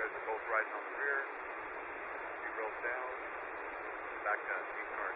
boys are both riding on the rear. He rolls down, back down, he's car